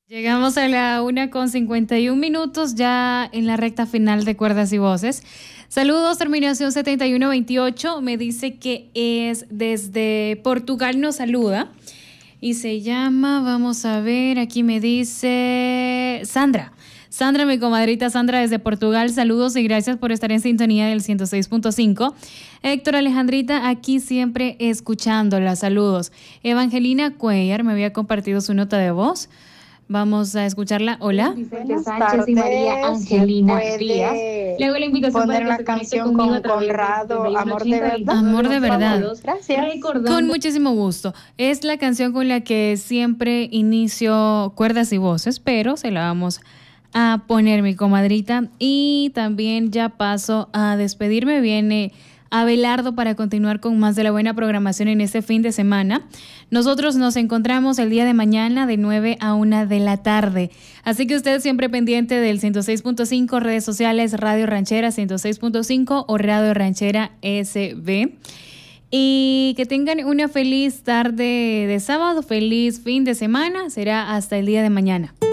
Llegamos a la 1:51, ya en la recta final de Cuerdas y Voces. Saludos, terminación 7128. Me dice que es desde Portugal, nos saluda. Y se llama, vamos a ver, aquí me dice Sandra. Sandra, mi comadrita Sandra desde Portugal, saludos y gracias por estar en sintonía del 106.5. Héctor, Alejandrita, aquí siempre escuchándola, saludos. Evangelina Cuellar me había compartido su nota de voz. Vamos a escucharla. Hola. Vicente Sánchez y María Angelina Díaz. Le hago la invitación poner para la que se conecte canción conmigo con a través Conrado, del Amor de Verdad. Amor de verdad. Gracias. Con muchísimo gusto. Es la canción con la que siempre inicio Cuerdas y Voces, pero se la vamos a poner, mi comadrita. Y también ya paso a despedirme. Viene Abelardo para continuar con más de la buena programación en este fin de semana. Nosotros nos encontramos el día de mañana de 9 a 1 de la tarde. Así que usted siempre pendiente del 106.5, redes sociales, Radio Ranchera 106.5 o Radio Ranchera SB. Y que tengan una feliz tarde de sábado, feliz fin de semana. Será hasta el día de mañana.